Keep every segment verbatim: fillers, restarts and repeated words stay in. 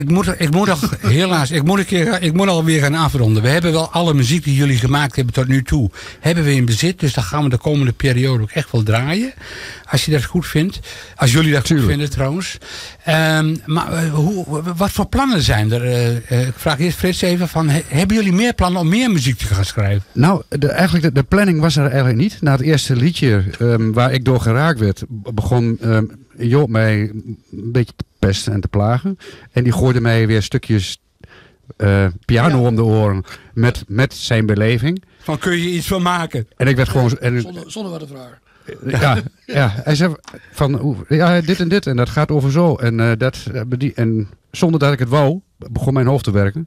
Ik moet, ik moet nog, helaas, ik moet, een keer, ik moet nog weer gaan afronden. We hebben wel alle muziek die jullie gemaakt hebben tot nu toe, hebben we in bezit. Dus dan gaan we de komende periode ook echt wel draaien. Als je dat goed vindt. Als jullie dat Tuurlijk. goed vinden trouwens. Um, maar uh, hoe, wat voor plannen zijn er? Uh, uh, ik vraag eerst Frits even van, he, hebben jullie meer plannen om meer muziek te gaan schrijven? Nou, de, eigenlijk de, de planning was er eigenlijk niet. Na het eerste liedje um, waar ik door geraakt werd, begon um, Joop mij een beetje te pesten en te plagen. En die gooide mij weer stukjes uh, piano ja. om de oren met, met zijn beleving. Van, kun je iets van maken? En ik werd gewoon... En, zonder, zonder wat te vragen. Ja, ja, hij zei van, ja, dit en dit en dat gaat over zo. En, uh, dat, uh, en zonder dat ik het wou, begon mijn hoofd te werken.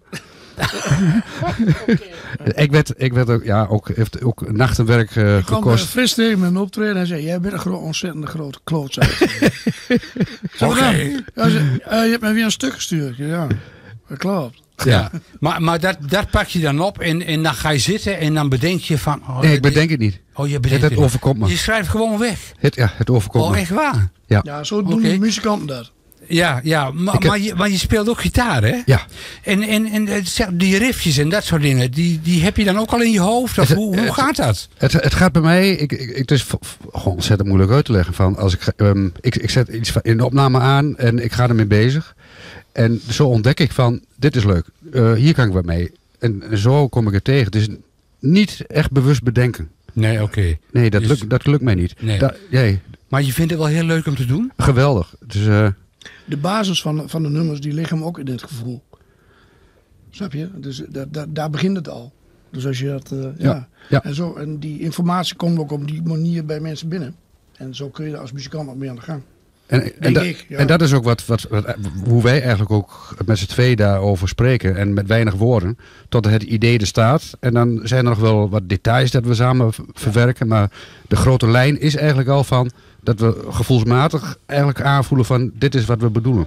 ik, werd, ik werd ook, ja, ook, heeft ook nachtenwerk uh, ik gekost. Ik kwam fris tegen met een optreden en zei, jij bent een gro- ontzettende grote klootzak. Oké. Okay. Ja, uh, je hebt mij weer een stuk gestuurd. Ja, dat klopt. Ja, maar, maar dat, dat pak je dan op en, en dan ga je zitten en dan bedenk je van... Oh, nee, ik bedenk het niet. Oh, je bedenkt het, het overkomt me. Je schrijft gewoon weg. Het, ja, het overkomt oh, me. Oh, echt waar? Ja, ja zo doen okay. de muzikanten dat. Ja, ja maar, heb... maar, je, maar je speelt ook gitaar, hè? Ja. En, en, en die riffjes en dat soort dingen, die, die heb je dan ook al in je hoofd? Of het, hoe, hoe het, gaat dat? Het, het gaat bij mij, ik, ik, het is f- f- gewoon ontzettend moeilijk uit te leggen. Van als ik, um, ik, ik zet iets in de opname aan en ik ga ermee bezig. En zo ontdek ik van, dit is leuk. Uh, hier kan ik wat mee. En, en zo kom ik er tegen. Het is niet echt bewust bedenken. Nee, oké. Okay. Nee, dat, dus, lukt, dat lukt mij niet. Nee. Da, nee. Maar je vindt het wel heel leuk om te doen? Geweldig. Dus, uh, de basis van, van de nummers, die liggen hem ook in dit gevoel. Snap je? Dus da, da, daar begint het al. Dus als je dat... Uh, ja. Ja, ja. En, zo, en die informatie komt ook op die manier bij mensen binnen. En zo kun je als muzikant nog mee aan de gang. En, en, da, ik, ja. en dat is ook wat, wat, wat, hoe wij eigenlijk ook met z'n twee daarover spreken. En met weinig woorden. Tot het idee er staat. En dan zijn er nog wel wat details dat we samen verwerken. Maar de grote lijn is eigenlijk al van... dat we gevoelsmatig eigenlijk aanvoelen van... dit is wat we bedoelen.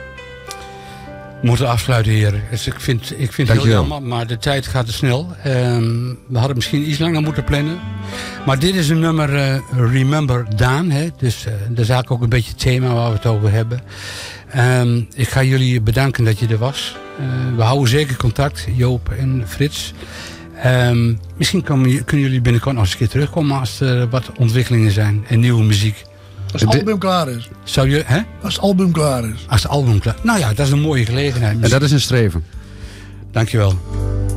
We moeten afsluiten, heren. Dus ik vind, ik vind het heel jammer, maar de tijd gaat te snel. Um, we hadden misschien iets langer moeten plannen. Maar dit is een nummer, uh, Remember Daan. Hè? Dus uh, dat is eigenlijk ook een beetje het thema waar we het over hebben. Um, ik ga jullie bedanken dat je er was. Uh, we houden zeker contact, Joop en Frits. Um, misschien komen, kunnen jullie binnenkort nog eens een keer terugkomen... als er wat ontwikkelingen zijn en nieuwe muziek. Als het album klaar is. Zou je, hè? Als het album klaar is. Als het album klaar is. Nou ja, dat is een mooie gelegenheid. En dat is een streven. Dankjewel.